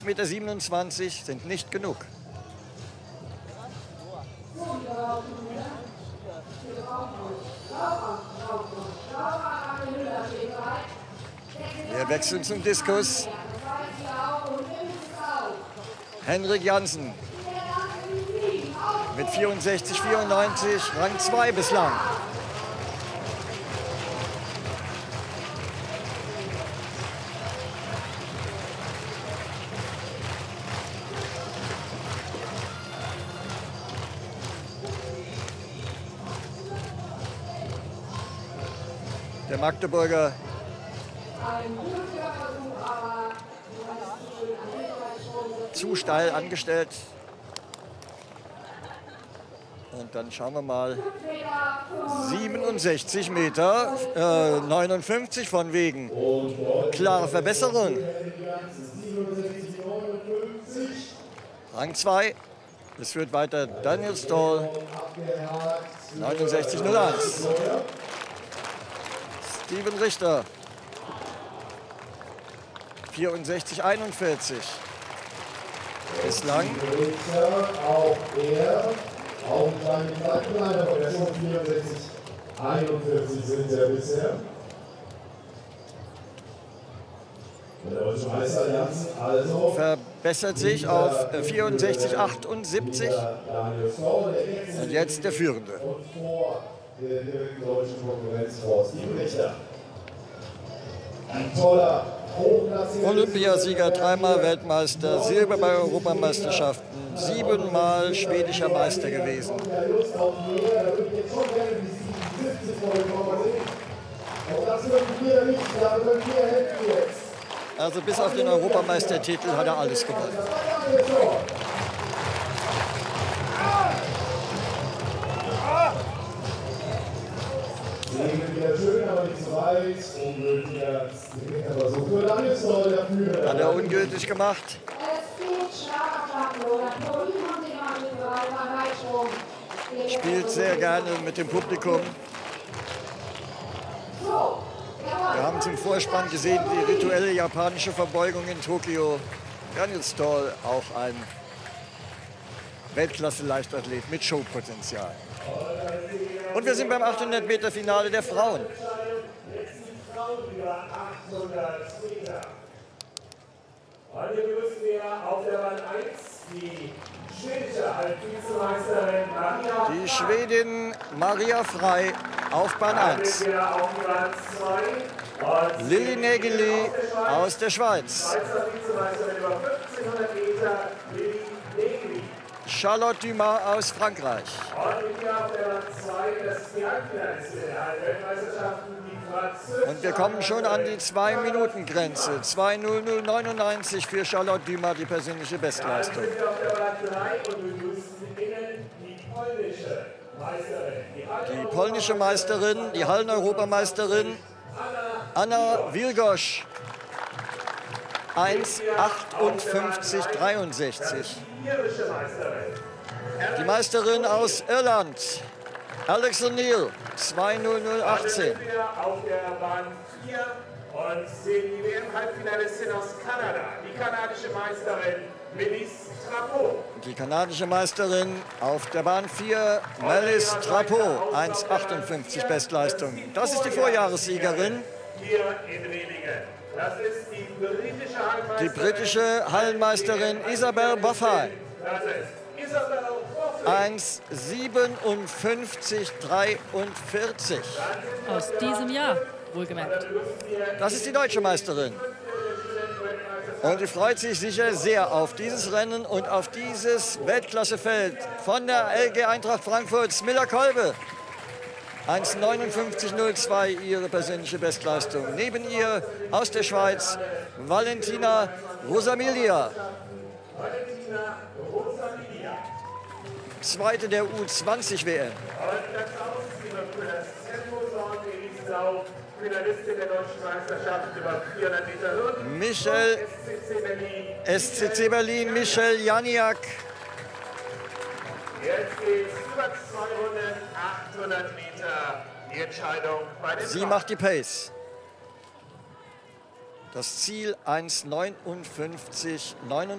1,27 Meter sind nicht genug. Wir wechseln zum Diskus. Henrik Jansen mit 64,94, Rang 2 bislang. Der Magdeburger zu steil angestellt. Und dann schauen wir mal. 67 Meter, 59 von wegen. Klare Verbesserung. Rang 2. Es führt weiter Daniel Stoll. 69,01. Steven Richter. 64,41. Bislang. Auch er, auch ein kleiner Zeitleiter, aber der schon 64,41 sind er bisher. Und der deutsche Meister Jansen also verbessert sich auf 64,78. Und jetzt der Führende. Und vor der direkten deutschen Konkurrenz vor Steven Richter. Ein toller Olympiasieger, dreimal Weltmeister, Silber bei Europameisterschaften, 7-mal schwedischer Meister gewesen. Also bis auf den Europameistertitel hat er alles gewonnen. Hat er ungültig gemacht. Spielt sehr gerne mit dem Publikum. Wir haben zum Vorspann gesehen, die rituelle japanische Verbeugung in Tokio. Daniel Stoll, auch ein Weltklasse-Leichtathlet mit Showpotenzial. Und wir sind beim 800-Meter-Finale der Frauen. Heute begrüßen wir auf der Bahn 1 die schwedische Halbvizemeisterin Maria. Die Schwedin Maria Frey auf Bahn 1. Lilli Nägeli aus der Schweiz. Charlotte Dumas aus Frankreich. Und wir kommen schon an die 2-Minuten-Grenze. 2:00,99 für Charlotte Dumas, die persönliche Bestleistung. Die polnische Meisterin, die Hallen-Europameisterin Anna Wilgosz. 1:58,63. Die Meisterin aus Irland, Alex O'Neill, 2:00,18. Auf der Bahn 4 und sehen die WM-Halbfinalistin aus Kanada, die kanadische Meisterin Mélisse Trapeau. Die kanadische Meisterin auf der Bahn 4, Mélisse Trapeau, 1:58 Bestleistung. Das ist die Vorjahressiegerin. Hier in Redingen. Das ist die britische Hallenmeisterin Isabel Boffey. 1:57,43. Aus diesem Jahr, wohlgemerkt. Das ist die deutsche Meisterin. Und die freut sich sicher sehr auf dieses Rennen und auf dieses Weltklassefeld von der LG Eintracht Frankfurt, Smilla Kolbe. 1:59,02 ihre persönliche Bestleistung. Neben ihr aus der Schweiz Valentina Rosamilia. Zweite der U20 WM. Michel SCC Berlin, Michel Janiak. Jetzt geht's über 2 Runden, 800 Meter. Die Entscheidung bei den Sie macht die Pace. Das Ziel 1:59,39.